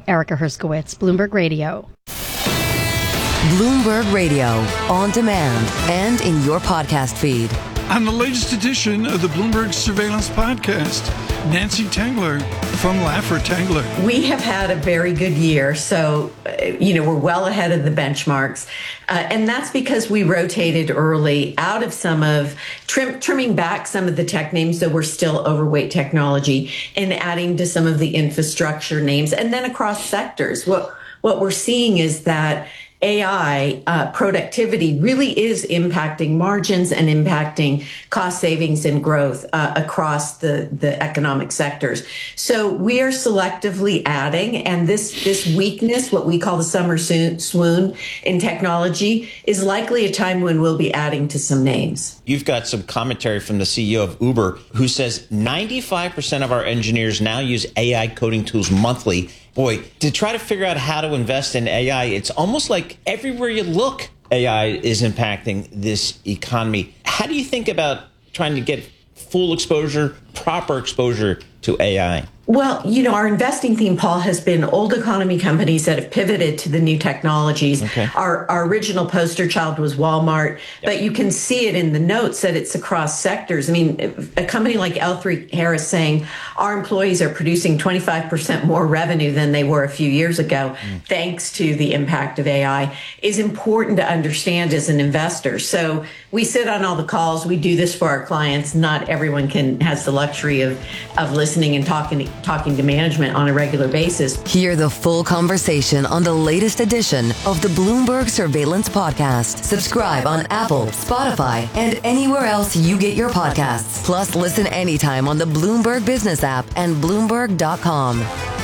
Erica Herskowitz, Bloomberg Radio. Bloomberg Radio, on demand and in your podcast feed. On the latest edition of the Bloomberg Surveillance Podcast, Nancy Tengler from Laffer Tengler. We have had a very good year, so, we're well ahead of the benchmarks. And that's because we rotated early out of some of, trimming back some of the tech names that were still overweight technology and adding to some of the infrastructure names. And then across sectors, what we're seeing is that AI productivity really is impacting margins and impacting cost savings and growth across the economic sectors. So we are selectively adding, and this weakness, what we call the summer swoon in technology, is likely a time when we'll be adding to some names. You've got some commentary from the CEO of Uber, who says 95% of our engineers now use AI coding tools monthly. Boy, to try to figure out how to invest in AI, it's almost like everywhere you look, AI is impacting this economy. How do you think about trying to get full exposure, proper exposure to AI? Well, our investing theme, Paul, has been old economy companies that have pivoted to the new technologies. Okay. Our original poster child was Walmart, but you can see it in the notes that it's across sectors. I mean, a company like L3Harris saying our employees are producing 25% more revenue than they were a few years ago, thanks to the impact of AI, is important to understand as an investor. So we sit on all the calls. We do this for our clients. Not everyone has the luxury of listening and talking to management on a regular basis. Hear the full conversation on the latest edition of the Bloomberg Surveillance Podcast. Subscribe on Apple, Spotify, and anywhere else you get your podcasts. Plus, listen anytime on the Bloomberg Business app and Bloomberg.com.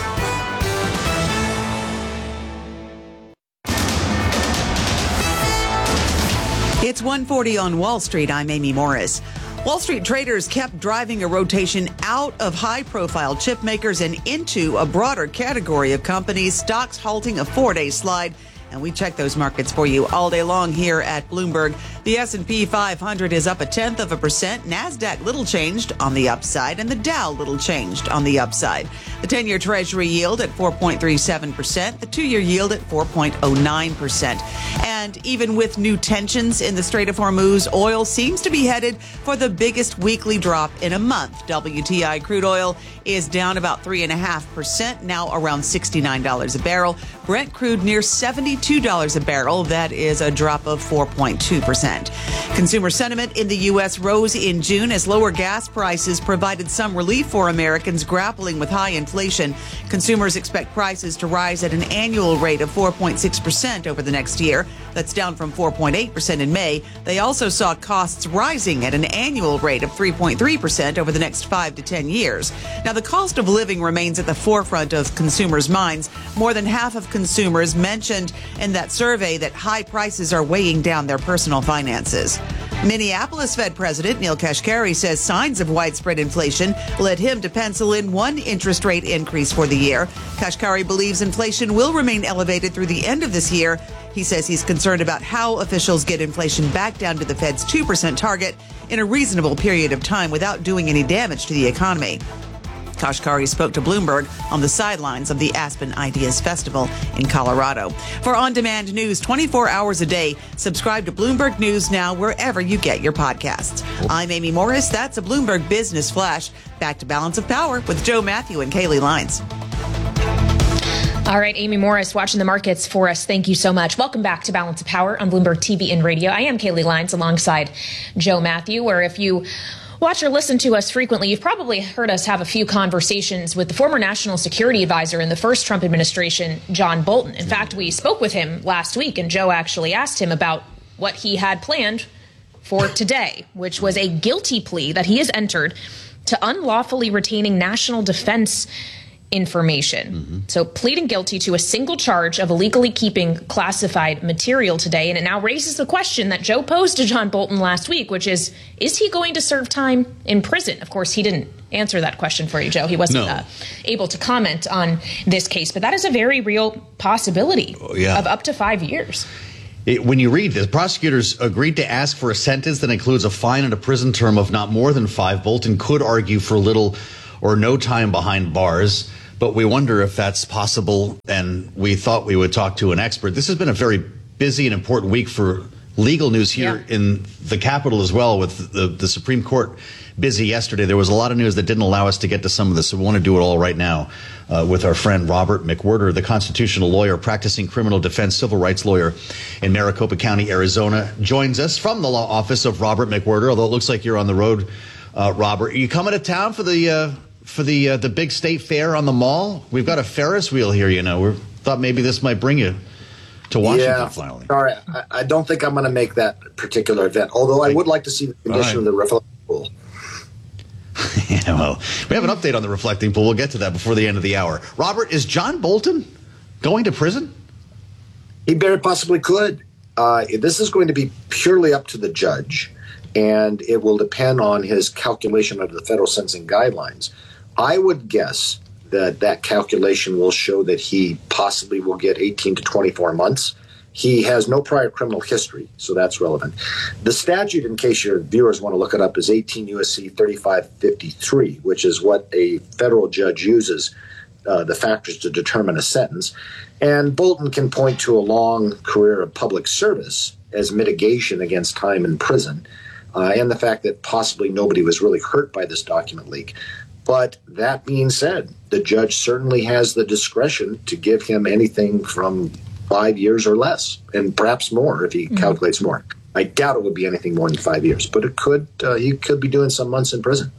It's 1:40 on Wall Street. I'm Amy Morris. Wall Street traders kept driving a rotation out of high-profile chip makers and into a broader category of companies, stocks halting a 4-day slide. And we check those markets for you all day long here at Bloomberg. The S&P 500 is up 0.1%. NASDAQ little changed on the upside, and the Dow little changed on the upside. The 10-year Treasury yield at 4.37%, the 2-year yield at 4.09%. And even with new tensions in the Strait of Hormuz, oil seems to be headed for the biggest weekly drop in a month. WTI crude oil is down about 3.5%, now around $69 a barrel. Brent crude near $72 a barrel. That is a drop of 4.2%. Consumer sentiment in the U.S. rose in June as lower gas prices provided some relief for Americans grappling with high inflation. Consumers expect prices to rise at an annual rate of 4.6% over the next year. That's down from 4.8% in May. They also saw costs rising at an annual rate of 3.3% over the next 5 to 10 years. Now, the cost of living remains at the forefront of consumers' minds. More than half of consumers mentioned in that survey that high prices are weighing down their personal finances. Minneapolis Fed President Neel Kashkari says signs of widespread inflation led him to pencil in one interest rate increase for the year. Kashkari believes inflation will remain elevated through the end of this year. He says he's concerned about how officials get inflation back down to the Fed's 2% target in a reasonable period of time without doing any damage to the economy. Kashkari spoke to Bloomberg on the sidelines of the Aspen Ideas Festival in Colorado. For on-demand news 24 hours a day, subscribe to Bloomberg News Now wherever you get your podcasts. I'm Amy Morris. That's a Bloomberg Business Flash. Back to Balance of Power with Joe Matthew and Kaylee Lines. All right, Amy Morris watching the markets for us. Thank you so much. Welcome back to Balance of Power on Bloomberg TV and Radio. I am Kaylee Lines alongside Joe Matthew, where if you watch or listen to us frequently, you've probably heard us have a few conversations with the former national security advisor in the first Trump administration, John Bolton. In fact, we spoke with him last week, and Joe actually asked him about what he had planned for today, which was a guilty plea that he has entered to unlawfully retaining national defense information. So pleading guilty to a single charge of illegally keeping classified material today. And it now raises the question that Joe posed to John Bolton last week, which is he going to serve time in prison? Of course, he didn't answer that question for you, Joe. He wasn't able to comment on this case. But that is a very real possibility of up to 5 years. When you read this, prosecutors agreed to ask for a sentence that includes a fine and a prison term of not more than 5. Bolton could argue for little or no time behind bars. but we wonder if that's possible, and we thought we would talk to an expert. This has been a very busy and important week for legal news here in the Capitol as well, with the Supreme Court busy yesterday. There was a lot of news that didn't allow us to get to some of this, so we want to do it all right now with our friend Robert McWhirter, the constitutional lawyer, practicing criminal defense, civil rights lawyer in Maricopa County, Arizona, joins us from the law office of Robert McWhirter, although it looks like you're on the road, Robert. Are you coming to town for the big state fair on the Mall? We've got a Ferris wheel here, you know. We thought maybe this might bring you to Washington finally. Sorry, I don't think I'm going to make that particular event, although I would like to see the condition of the reflecting pool. Yeah, well, we have an update on the reflecting pool. We'll get to that before the end of the hour. Robert, is John Bolton going to prison? He very possibly could. This is going to be purely up to the judge, and it will depend on his calculation of the federal sentencing guidelines. I would guess that calculation will show that he possibly will get 18 to 24 months. He has no prior criminal history, so that's relevant. The statute, in case your viewers want to look it up, is 18 U.S.C. 3553, which is what a federal judge uses, the factors to determine a sentence. And Bolton can point to a long career of public service as mitigation against time in prison, and the fact that possibly nobody was really hurt by this document leak. But that being said, the judge certainly has the discretion to give him anything from 5 years or less, and perhaps more if he calculates more. I doubt it would be anything more than 5 years, but it could. He could be doing some months in prison.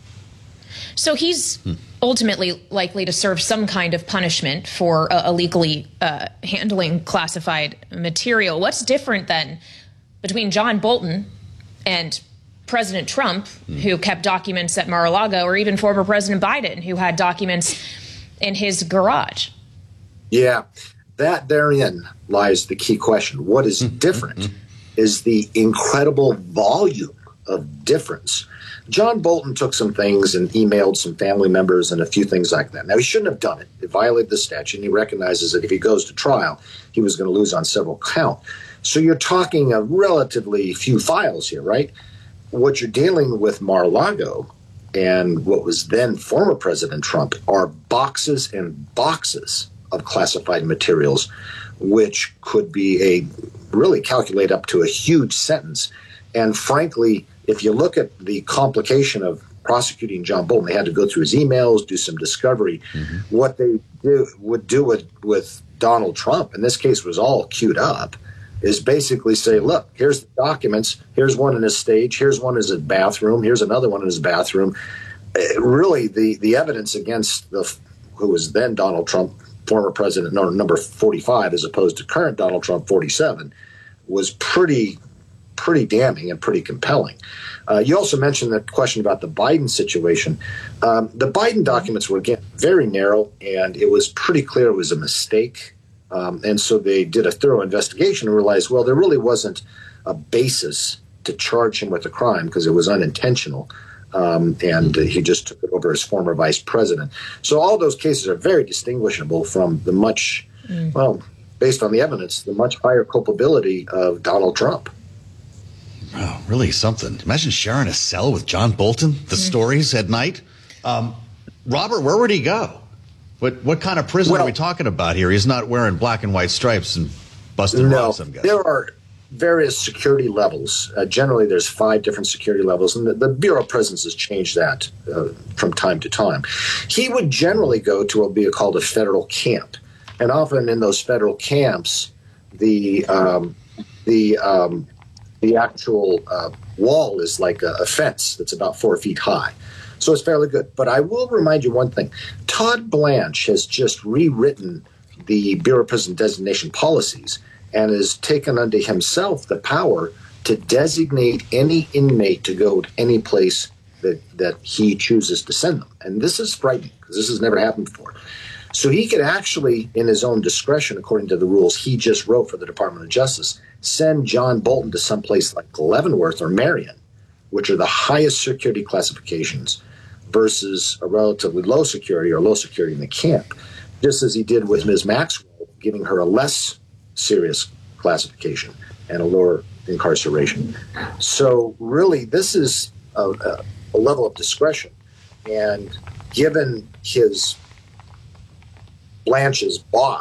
So he's ultimately likely to serve some kind of punishment for illegally handling classified material. What's different then between John Bolton and President Trump, who kept documents at Mar-a-Lago, or even former President Biden, who had documents in his garage? Yeah, that therein lies the key question. What is different is the incredible volume of difference. John Bolton took some things and emailed some family members and a few things like that. Now, he shouldn't have done it. It violated the statute, and he recognizes that if he goes to trial, he was going to lose on several counts. So you're talking a relatively few files here, right? What you're dealing with Mar-a-Lago and what was then former President Trump are boxes and boxes of classified materials, which could be really calculate up to a huge sentence. And frankly, if you look at the complication of prosecuting John Bolton, they had to go through his emails, do some discovery. What they would do with Donald Trump, in this case was all queued up, is basically say, look, here's the documents, here's one in his stage, here's one in his bathroom, here's another one in his bathroom. Really, the evidence against who was then Donald Trump, former president, number 45, as opposed to current Donald Trump, 47, was pretty damning and pretty compelling. You also mentioned the question about the Biden situation. The Biden documents were, again, very narrow, and it was pretty clear it was a mistake. And so they did a thorough investigation and realized, well, there really wasn't a basis to charge him with a crime because it was unintentional. And he just took it over as former vice president. So all those cases are very distinguishable from the much, well, based on the evidence, the much higher culpability of Donald Trump. Oh, really something. Imagine sharing a cell with John Bolton, the stories at night. Robert, where would he go? What kind of prison are we talking about here? He's not wearing black and white stripes and busting rocks, I'm guessing. There are various security levels. Generally, there's 5 different security levels, and the Bureau of Prisons has changed that from time to time. He would generally go to what would be called a federal camp, and often in those federal camps, the actual wall is like a fence that's about 4 feet high. So it's fairly good. But I will remind you one thing. Todd Blanche has just rewritten the Bureau of Prison designation policies and has taken unto himself the power to designate any inmate to go to any place that he chooses to send them. And this is frightening because this has never happened before. So he could actually, in his own discretion, according to the rules he just wrote for the Department of Justice, send John Bolton to some place like Leavenworth or Marion, which are the highest security classifications, versus a relatively low security in the camp, just as he did with Ms. Maxwell, giving her a less serious classification and a lower incarceration. So really, this is a level of discretion. And given his Blanche's boss